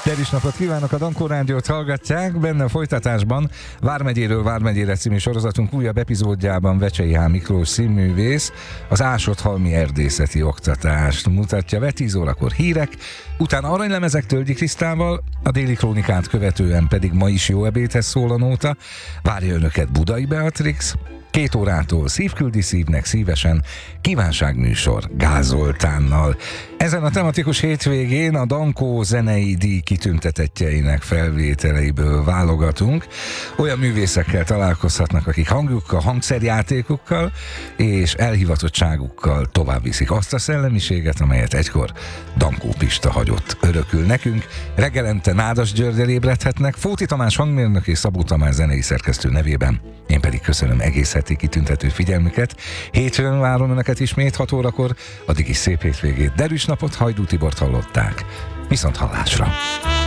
Derűs napot kívánok, a Dankó Rádiót hallgatják, benne a folytatásban Vármegyéről Vármegyére című sorozatunk újabb epizódjában Vecsei H. Miklós színművész az Ásott-halmi erdészeti oktatást mutatja be, 10 órakor hírek, utána aranylemezek Tölgyi Krisztával, a déli krónikát követően pedig ma is jó ebédhez szól a nóta, várja önöket Budai Beatrix, 2 órától Szívküldi szívnek szívesen kívánságműsor Gál Zoltánnal. Ezen a tematikus hétvégén a Dankó zenei díj kitüntetettjeinek felvételeiből válogatunk. Olyan művészekkel találkozhatnak, akik hangjukkal, hangszerjátékukkal és elhivatottságukkal tovább viszik azt a szellemiséget, amelyet egykor Dankó Pista hagyott örökül nekünk. Reggelente Nádas Györgyel ébredhetnek, Fóti Tamás hangmérnök és Szabó Tamás zenei szerkesztő nevében. Én pedig köszönöm egész heti kitüntető figyelmüket. Hétfőn várom önöket ismét 6 órakor, addig is szép hétvégét. Derűs napot, Hajdú Tibort hallották. Viszont hallásra!